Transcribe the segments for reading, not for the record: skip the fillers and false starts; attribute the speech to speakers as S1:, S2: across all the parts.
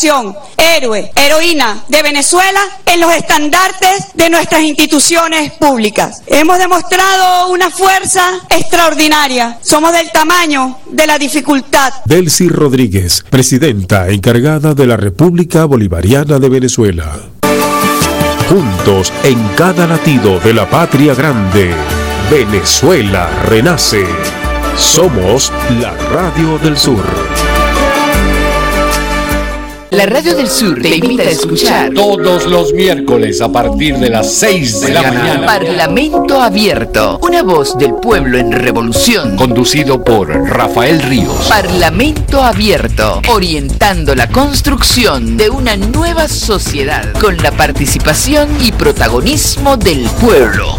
S1: generación, héroe, heroína de Venezuela en los estandartes de nuestras instituciones públicas. Hemos demostrado una fuerza extraordinaria. Somos del tamaño de la dificultad.
S2: Delcy Rodríguez, presidenta encargada de la República Bolivariana de Venezuela. Juntos en cada latido de la patria grande, Venezuela renace. Somos la Radio del Sur.
S3: La Radio del Sur te invita a escuchar
S4: todos los miércoles a partir de las 6 de la mañana.
S3: Parlamento Abierto, una voz del pueblo en revolución.
S4: Conducido por Rafael Ríos.
S3: Parlamento Abierto, orientando la construcción de una nueva sociedad con la participación y protagonismo del pueblo.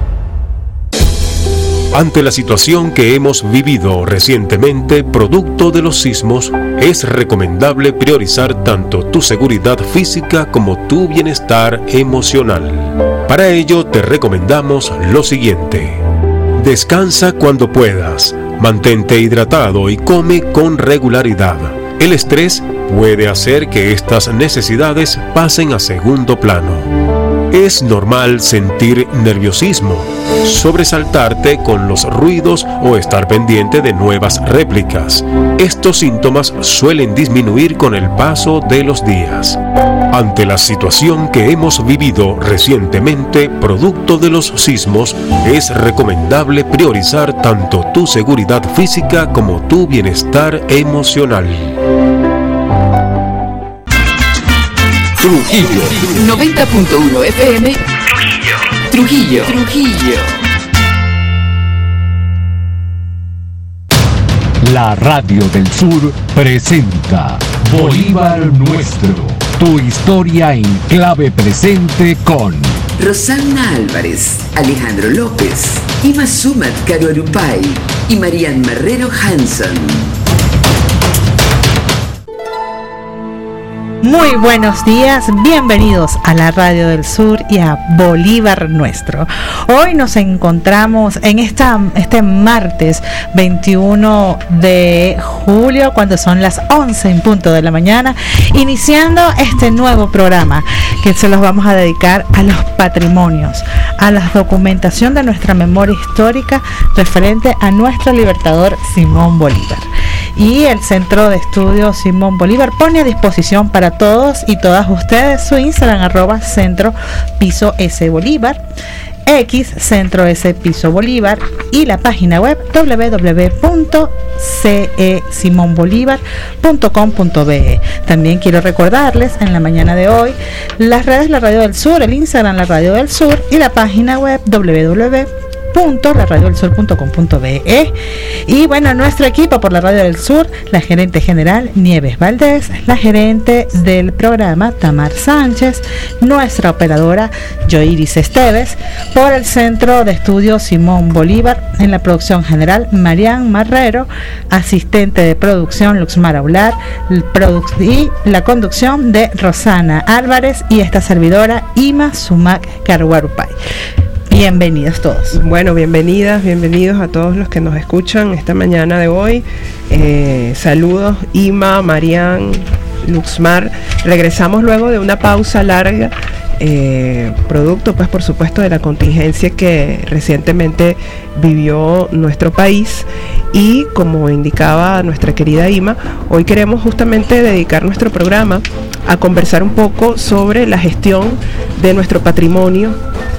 S2: Ante la situación que hemos vivido recientemente, producto de los sismos, es recomendable priorizar tanto tu seguridad física como tu bienestar emocional. Para ello te recomendamos lo siguiente: descansa cuando puedas, mantente hidratado y come con regularidad. El estrés puede hacer que estas necesidades pasen a segundo plano. Es normal sentir nerviosismo, sobresaltarte con los ruidos o estar pendiente de nuevas réplicas. Estos síntomas suelen disminuir con el paso de los días. Ante la situación que hemos vivido recientemente, producto de los sismos, es recomendable priorizar tanto tu seguridad física como tu bienestar emocional.
S3: Trujillo 90.1 FM. Trujillo.
S5: La Radio del Sur presenta Bolívar Nuestro, tu historia en clave presente con
S3: Rosana Álvarez, Alejandro López, Ima Sumat Karuarupay y Marian Marrero Hanson.
S6: Muy buenos días, bienvenidos a la Radio del Sur y a Bolívar Nuestro. Hoy nos encontramos en este martes 21 de julio, cuando son las 11 en punto de la mañana, iniciando este nuevo programa que se los vamos a dedicar a los patrimonios, a la documentación de nuestra memoria histórica referente a nuestro libertador Simón Bolívar. Y el Centro de Estudios Simón Bolívar pone a disposición para todos y todas ustedes su Instagram @centro_S Bolívar, X Centro S Piso Bolívar y la página web www.cesimonbolivar.com.be. También quiero recordarles en la mañana de hoy las redes de la Radio del Sur, el Instagram La Radio del Sur y la página web www.laradiodelsur.com.be. Y bueno, nuestro equipo por la Radio del Sur, la gerente general Nieves Valdés, la gerente del programa Tamar Sánchez, nuestra operadora Yoiris Esteves, por el Centro de Estudios Simón Bolívar, en la producción general Marian Marrero, asistente de producción Luxmar Aular y la conducción de Rosana Álvarez y esta servidora Ima Sumac Karuarupay. Bienvenidos todos.
S7: Bueno, bienvenidos a todos los que nos escuchan esta mañana de hoy. Saludos, Ima, Marian, Luxmar. Regresamos luego de una pausa larga, producto, pues, por supuesto, de la contingencia que recientemente vivió nuestro país. Y como indicaba nuestra querida Ima, hoy queremos justamente dedicar nuestro programa a conversar un poco sobre la gestión de nuestro patrimonio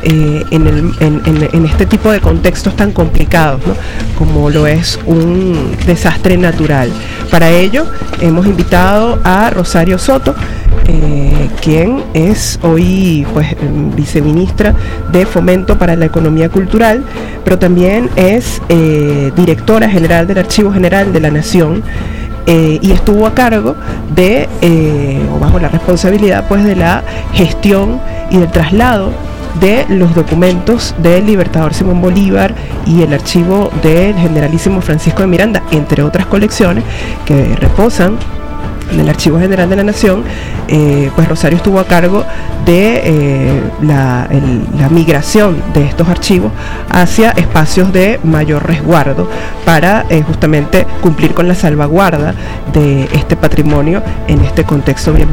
S7: en este tipo de contextos tan complicados, ¿no? Como lo es un desastre natural. Para ello hemos invitado a Rosario Soto, quien es hoy, pues, viceministra de Fomento para la Economía Cultural, pero también es directora general del Archivo General de la Nación. Y estuvo a cargo de, o bajo la responsabilidad, pues, de la gestión y del traslado de los documentos del libertador Simón Bolívar y el archivo del generalísimo Francisco de Miranda, entre otras colecciones que reposan en el Archivo General de la Nación. Pues Rosario estuvo a cargo de la migración de estos archivos hacia espacios de mayor resguardo para justamente cumplir con la salvaguarda de este patrimonio en este contexto bien